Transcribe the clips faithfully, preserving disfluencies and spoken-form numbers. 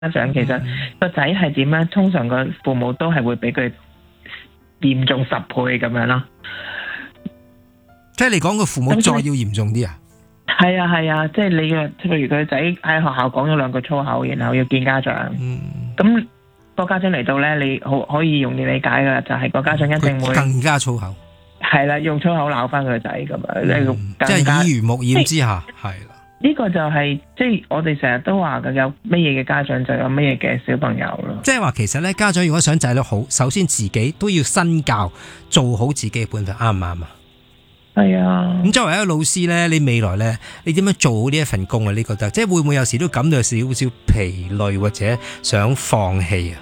長，其實個仔係點咧？通常個父母都係會俾佢嚴重十倍咁樣咯。 即係你講個父母再要嚴重啲啊？ 係啊係啊，即係你嘅，譬如佢個仔喺學校講咗兩句粗口，然後要見家長，咁、嗯、個家長嚟到咧，你好可以容易理解噶，就係、是、個家長一定會更加粗口，係啦，用粗口鬧翻佢個仔咁樣， 嗯、即係耳濡目染之下，係啦。 呢個就係、是、即係我哋成日都話嘅，有乜嘢嘅家長就有乜嘢嘅小朋友咯。 即係話其實咧，家長如果想仔女好，首先自己都要身教，做好自己嘅本分，啱唔啱啊？ 係啊。咁作為一個老師咧，你未來咧，你點樣做好呢一份工啊？你覺得即係會唔會有時都感到有少少疲累或者想放棄啊？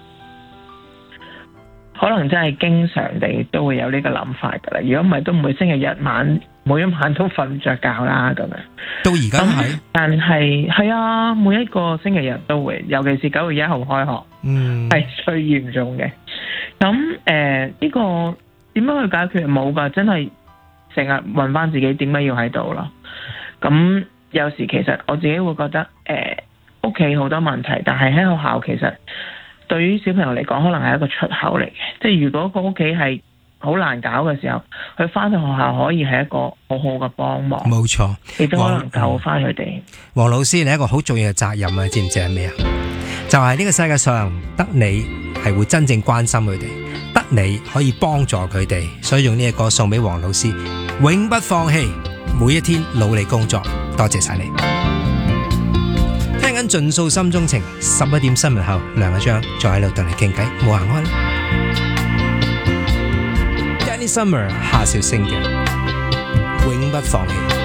可能真係經常地都會有呢個諗法噶啦。如果唔係，都唔會星期日晚每一晚都瞓唔着覺啦咁樣。 到而家係， 但係係啊，每一個星期日都會，尤其是九月一號開學，嗯，係最嚴重嘅。咁誒呢個點樣去解決？冇噶，真係。成日問翻自己點解要喺度咯？咁有時其實我自己會覺得，誒屋企好多問題，但係喺學校其實對於小朋友嚟講，可能係一個出口嚟嘅。即係如果個屋企係好難搞嘅時候，佢翻到學校可以係一個好好嘅幫忙。 冇錯， 亦都可能救翻佢哋。 黃老師，你一個好重要嘅責任啊，知唔知係咩啊？就係呢個世界上得你係會真正關心佢哋，得你可以幫助佢哋，所以用呢個歌送俾黃老師，永不放棄，每一天努力工作。多謝晒你。聽緊盡訴心中情，十一點新聞後，梁一章再喺度同你傾偈，冇行開啦。Danny Summer 夏韶聲嘅永不放棄。